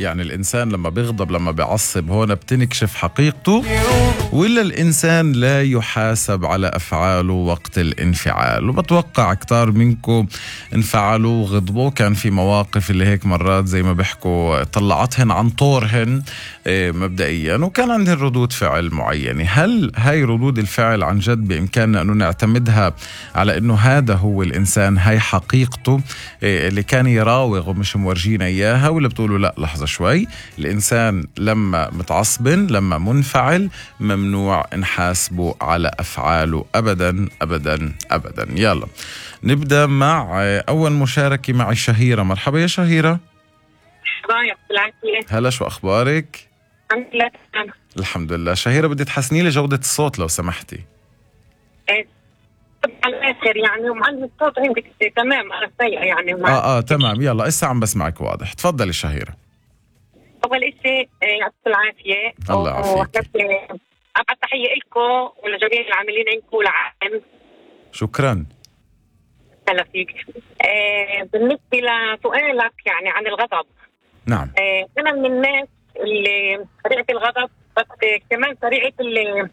يعني الإنسان لما بيغضب لما بيعصب هون بتنكشف حقيقته، ولا الإنسان لا يحاسب على أفعاله وقت الانفعال؟ وبتوقع كتار منكم انفعلوا وغضبوا، كان في مواقف اللي هيك مرات زي ما بيحكوا طلعتهن عن طورهن مبدئيا، وكان عندهن ردود فعل معينة. هل هاي ردود الفعل عن جد بإمكاننا أنه نعتمدها على أنه هذا هو الإنسان، هاي حقيقته اللي كان يراوغ ومش مورجينا إياها، ولا بتقولوا لا لحظة شوي، الإنسان لما متعصب لما منفعل ممنوع نحاسبه على أفعاله أبدا أبدا أبدا؟ يلا نبدأ مع أول مشاركة مع شهيرة. مرحبا يا شهيرة. هلا، شو أخبارك؟ الحمد لله. الحمد لله. شهيرة بدي تحسني لي جودة الصوت لو سمحتي. على الآخر يعني ومعلم الصوت عندك تمام. أنا سيئة يعني تمام. يلا إسا عم بسمعك واضح. تفضلي شهيرة. أول إشي يعطيكم العافية. الله يعافيك. أبعد تحية لكم ولجميع العاملين عندكم والعالم. شكرا. هلا فيك. بالنسبة لسؤالك يعني عن الغضب، نعم. أنا من الناس اللي سريعة الغضب، بس كمان سريعة اللي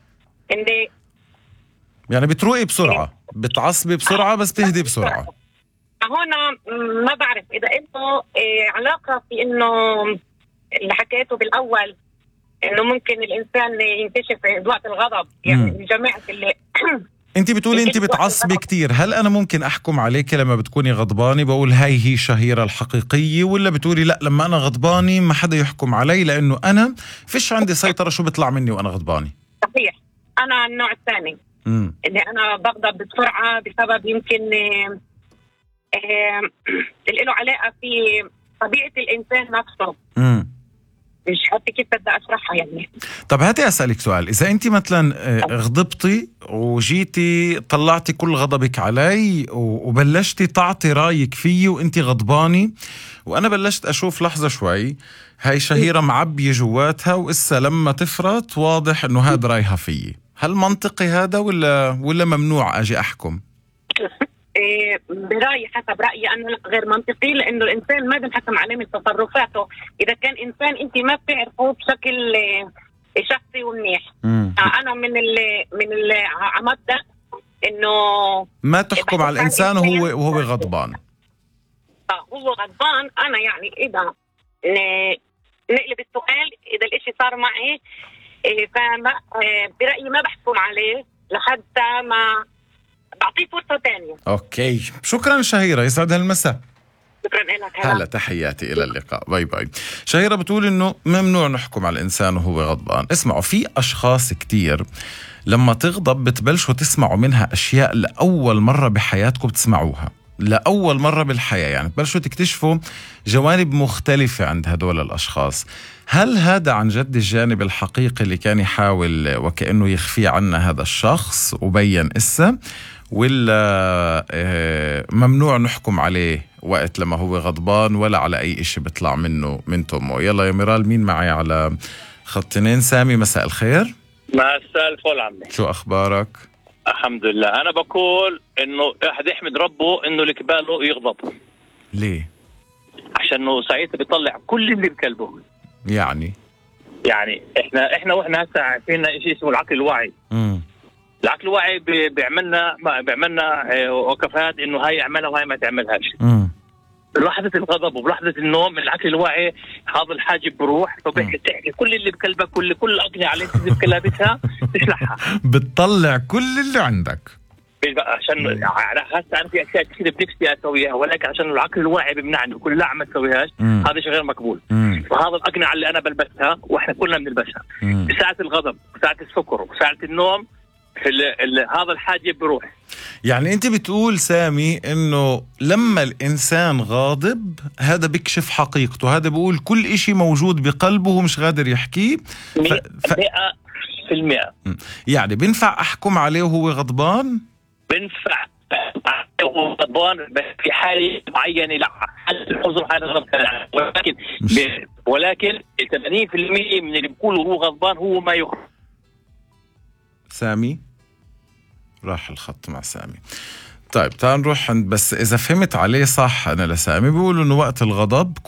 يعني بتروقي بسرعة، بتعصبي بسرعة بس تهدي بسرعة. هنا ما بعرف إذا إنه علاقة في إنه اللي حكيته بالأول إنه ممكن الإنسان ينكشف وقت الغضب، يعني جماعة اللي انت بتقولي انت بتعصبي كتير، هل انا ممكن احكم عليك لما بتكوني غضبانة بقول هاي هي شهيرة الحقيقية، ولا بتقولي لا لما انا غضباني ما حدا يحكم علي لانه انا فيش عندي سيطرة شو بيطلع مني وانا غضباني؟ صحيح. انا النوع الثاني اللي انا بغضب بسرعة بسبب يمكن اللي له علاقة في طبيعة الانسان نفسه. مش عارفة كيف بدي اشرحها يعني. طب هاتي اسألك سؤال، اذا انت مثلا غضبتي وجيتي طلعتي كل غضبك علي وبلشتي تعطي رايك فيه وانت غضباني، وانا بلشت اشوف لحظة شوي هاي شهيرة معبية جواتها وإسا لما تفرط واضح انه هذا رايها فيه، هل منطقي هذا ولا ممنوع اجي احكم؟ برأيي حسب رأيي أنه غير منطقي، لأنه الإنسان ما بنحكم عليه من تصرفاته. إذا كان إنسان أنت ما بتعرفه بشكل شخصي ومنيح. أنا من اللي عمدت إنه ما تحكم على الإنسان وهو غضبان. هو غضبان. أنا يعني إذا نقلب السؤال، إذا الإشي صار معي فما برأيي ما بحكم عليه لحتى ما بعطيه فرصة تانية. أوكي، شكرا شهيرة، يسعد هالمساء. شكرا لك. هلا، تحياتي، إلى اللقاء، باي باي. شهيرة بتقول إنه ممنوع نحكم على الإنسان وهو غضبان. اسمعوا، في أشخاص كتير لما تغضب بتبلشوا تسمعوا منها أشياء لأول مرة بحياتكم بتسمعوها، لأول مرة بالحياة، يعني بلشوا تكتشفوا جوانب مختلفة عند هدول الأشخاص. هل هذا عن جد الجانب الحقيقي اللي كان يحاول وكأنه يخفي عنا هذا الشخص وبين إسا، ولا ممنوع نحكم عليه وقت لما هو غضبان ولا على أي إشي بيطلع منه من تمه؟ يلا يا ميرال، مين معي على خط 2؟ سامي، مساء الخير. مساء الفل عمي، شو أخبارك؟ الحمد لله. أنا بقول إنه أحد يحمد ربه إنه لكباله يغضب. ليه؟ عشانه ساعتها بيطلع كل اللي بقلبه. يعني إحنا وإحنا هسه عارفين شيء اسمه العقل الواعي. العقل الواعي بيعملنا وقفات إنه هاي اعملها وهاي ما تعملهاش. بلحظة الغضب وبلحظة النوم العقل الواعي هذا الحاجب بروح، فبتحكي كل اللي بقلبك، كل الأقنعة اللي انت بكلابتها تشلحها، بتطلع كل اللي عندك. عشان هسه أنا في أشياء كثير بنفسي أسويها، ولكن عشان العقل الواعي بيمنعني كل لا ما تسويهاش، هذا شيء غير مقبول. وهذا الأقنعة اللي أنا بلبسها وإحنا كلنا بنلبسها بساعة الغضب وساعة السكر وساعة النوم، هذا الحاجب بروح. يعني انت بتقول سامي انه لما الانسان غاضب هذا بيكشف حقيقته، هذا بيقول كل اشي موجود بقلبه ومش قادر يحكيه 100%. يعني بينفع احكم عليه وهو غضبان؟ بينفع وهو غضبان في حالة معينة، لا حالة الحزن حالة غضب، ولكن 80% من اللي بيقولوا هو غضبان هو ما يخرج. سامي راح الخط مع سامي. طيب تعال نروح بس إذا فهمت عليه صح أنا لسامي بيقولوا إنه وقت الغضب